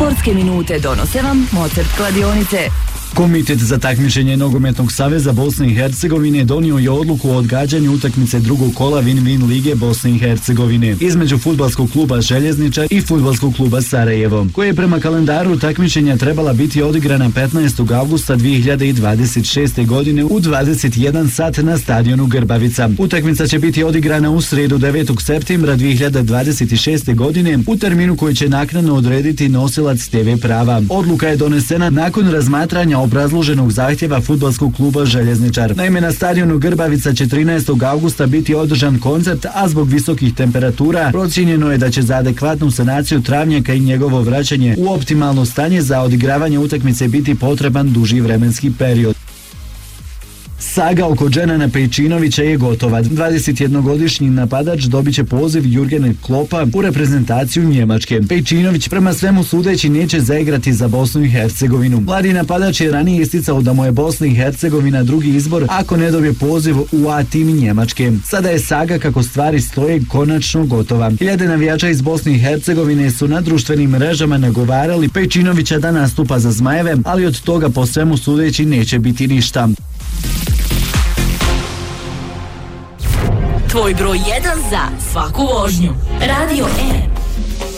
Sportske minute donose vam Mozart kladionice. Komitet za takmičenje Nogometnog saveza Bosne i Hercegovine donio je odluku o odgađanju utakmice drugog kola Win-Win lige Bosne i Hercegovine između fudbalskog kluba Željezničar i fudbalskog kluba Sarajevo, koje je prema kalendaru takmičenja trebala biti odigrana 15. avgusta 2026. godine u 21 sat na stadionu Grbavica. Utakmica će biti odigrana u sredu 9. septembra 2026. godine u terminu koji će naknadno odrediti nosilac TV prava. Odluka je donesena nakon razmatranja obrazloženog zahtjeva fudbalskog kluba Željezničar. Naime, na stadionu Grbavica će 13. augusta biti održan koncert, a zbog visokih temperatura procijenjeno je da će za adekvatnu sanaciju travnjaka i njegovo vraćanje u optimalno stanje za odigravanje utakmice biti potreban duži vremenski period. Saga oko Dženana Pejčinovića je gotova. 21-godišnji napadač dobit će poziv Jurgena Kloppa u reprezentaciju Njemačke. Pejčinović prema svemu sudeći neće zaigrati za Bosnu i Hercegovinu. Mladi napadač je ranije isticao da mu je Bosna i Hercegovina drugi izbor ako ne dobije poziv u A tim Njemačke. Sada je saga kako stvari stoje konačno gotova. Hiljade navijača iz Bosne i Hercegovine su na društvenim mrežama nagovarali Pejčinovića da nastupa za Zmajeve, ali od toga po svemu sudeći neće biti ništa. Tvoj broj 1 za svaku vožnju. Radio R.